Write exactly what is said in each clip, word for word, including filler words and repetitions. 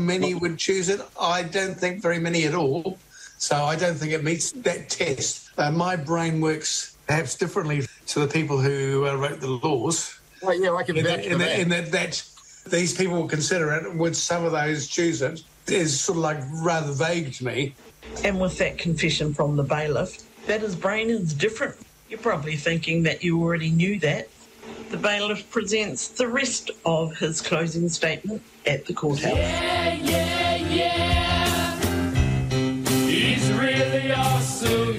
many would choose it? I don't think very many at all. So I don't think it meets that test. Uh, my brain works perhaps differently to the people who uh, wrote the laws. Well, yeah, I can in vouch that, for in that. that, in that, that these people will consider it. Would some of those choose it? Is sort of like rather vague to me. And with that confession from the bailiff, that his brain is different. You're probably thinking that you already knew that. The bailiff presents the rest of his closing statement at the courthouse. Yeah, yeah, yeah. He's really awesome,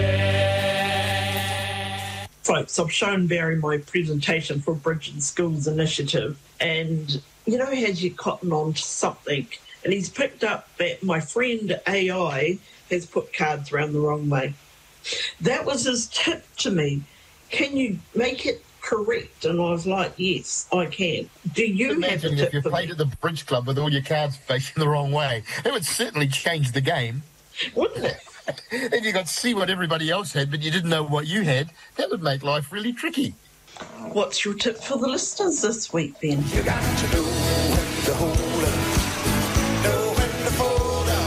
yeah. Folks, I've shown Barry my presentation for Bridge Schools Initiative, and you know, has you cotton on to something, and he's picked up that my friend A I has put cards around the wrong way. That was his tip to me. Can you make it correct? And I was like, yes, I can. Do you Imagine have a tip if you for played me? at the bridge club with all your cards facing the wrong way. It would certainly change the game. Wouldn't it? If you got to see what everybody else had, but you didn't know what you had, that would make life really tricky. What's your tip for the listeners this week, then? You got to know when to hold up, know when to fold up,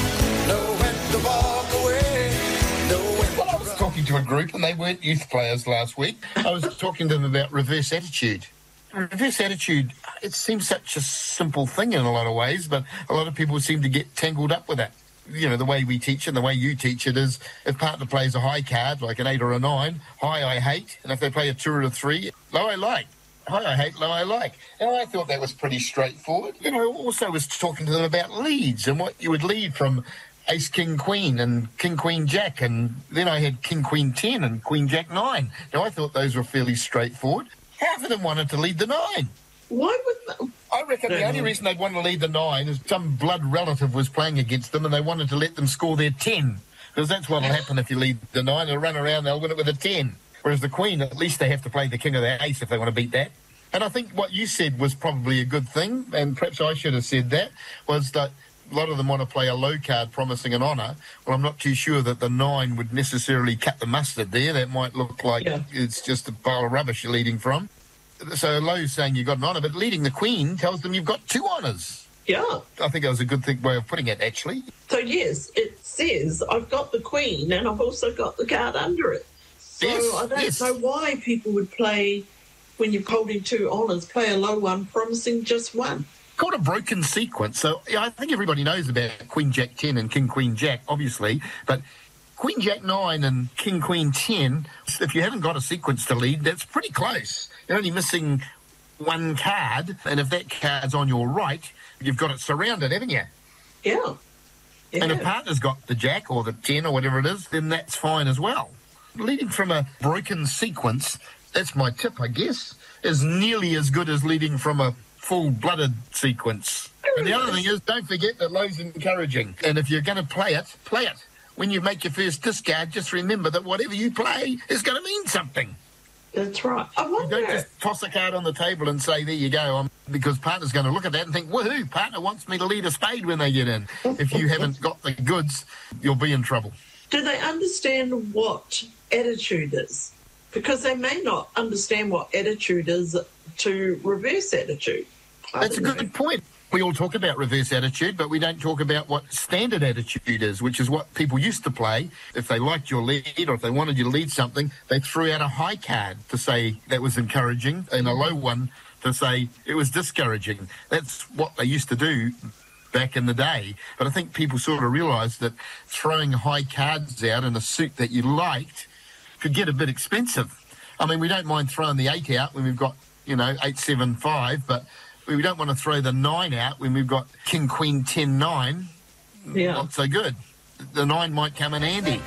know when to walk away, know when Well, I to was run. talking to a group, and they weren't youth players last week. I was talking to them about reverse attitude. Reverse attitude, it seems such a simple thing in a lot of ways, but a lot of people seem to get tangled up with it. You know, the way we teach it and the way you teach it is if partner plays a high card, like an eight or a nine, high I hate, and if they play a two or a three, low I like. High I hate, low I like. And I thought that was pretty straightforward. Then I also was talking to them about leads and what you would lead from ace, king, queen and king, queen, jack. And then I had king, queen, ten and queen, jack, nine. Now, I thought those were fairly straightforward. Half of them wanted to lead the nine. Why would they? I reckon the only reason they'd want to lead the nine is some blood relative was playing against them and they wanted to let them score their ten. Because that's what'll happen if you lead the nine. They'll run around, they'll win it with a ten. Whereas the queen, at least they have to play the king or the ace if they want to beat that. And I think what you said was probably a good thing, and perhaps I should have said that, was that a lot of them want to play a low card promising an honour. Well, I'm not too sure that the nine would necessarily cut the mustard there. That might look like Yeah. it's just a pile of rubbish you're leading from. So low's saying you've got an honour, but leading the queen tells them you've got two honours. Yeah. I think that was a good thing, way of putting it, actually. So, yes, it says I've got the queen and I've also got the card under it. So Yes, I don't yes. know why people would play, when you're holding two honours, play a low one promising just one. Called a broken sequence. So yeah, I think everybody knows about Queen Jack ten and King Queen Jack, obviously, but Queen Jack nine and King Queen ten, if you haven't got a sequence to lead, that's pretty close. You're only missing one card, and if that card's on your right, you've got it surrounded, haven't you? Yeah. yeah. And if partner's got the jack or the ten or whatever it is, then that's fine as well. Leading from a broken sequence, that's my tip, I guess, is nearly as good as leading from a full-blooded sequence. And the other thing is, don't forget that low's encouraging. And if you're going to play it, play it. When you make your first discard, just remember that whatever you play is going to mean something. That's right. I You wonder... don't just toss a card on the table and say, there you go, um, because partner's going to look at that and think, woohoo, partner wants me to lead a spade when they get in. If you haven't got the goods, you'll be in trouble. Do they understand what attitude is? Because they may not understand what attitude is to reverse attitude. I That's a don't good know. point. We all talk about reverse attitude, but we don't talk about what standard attitude is, which is what people used to play. If they liked your lead or if they wanted you to lead something, they threw out a high card to say that was encouraging and a low one to say it was discouraging. That's what they used to do back in the day. But I think people sort of realised that throwing high cards out in a suit that you liked could get a bit expensive. I mean, we don't mind throwing the eight out when we've got, you know, eight, seven, five, but we don't want to throw the nine out when we've got king, queen, ten, nine. Yeah. Not so good. The nine might come in handy.